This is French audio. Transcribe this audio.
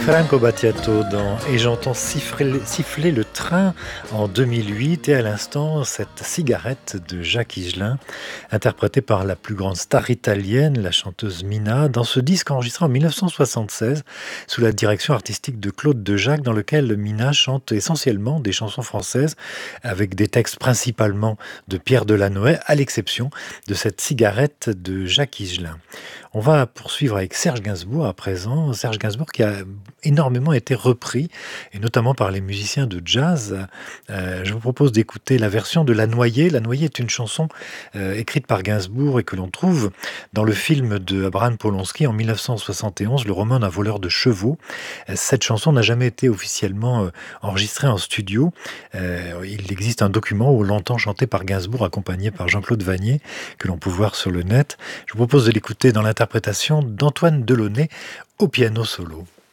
Franco Battiato dans Et j'entends siffler le train en 2008 et à l'instant cette cigarette de Jacques Higelin interprétée par la plus grande star italienne, la chanteuse Mina, dans ce disque enregistré en 1976 sous la direction artistique de Claude Dejac dans lequel Mina chante essentiellement des chansons françaises avec des textes principalement de Pierre Delanoë à l'exception de cette cigarette de Jacques Higelin. On va poursuivre avec Serge Gainsbourg à présent. Serge Gainsbourg qui a énormément été repris, et notamment par les musiciens de jazz. Je vous propose d'écouter la version de La Noyée. La Noyée est une chanson écrite par Gainsbourg et que l'on trouve dans le film de Abraham Polonsky en 1971, le roman d'un voleur de chevaux. Cette chanson n'a jamais été officiellement enregistrée en studio. Il existe un document où on l'entend chanter par Gainsbourg accompagné par Jean-Claude Vannier que l'on peut voir sur le net. Je vous propose de l'écouter dans l'interprétation d'Antoine Delaunay au piano solo.